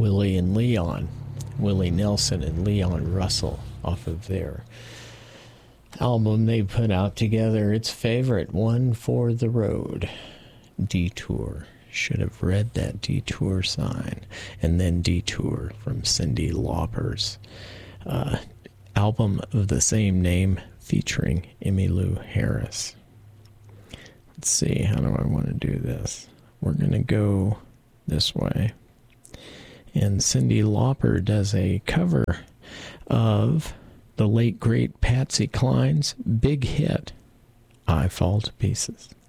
Willie and Leon, Willie Nelson and Leon Russell, off of their album they put out together, its favorite, One for the Road, Detour. Should have read that Detour sign. And then Detour from Cyndi Lauper's album of the same name featuring Emmylou Harris. Let's see, how do I want to do this? We're going to go this way. And Cyndi Lauper does a cover of the late, great Patsy Cline's big hit, I Fall to Pieces.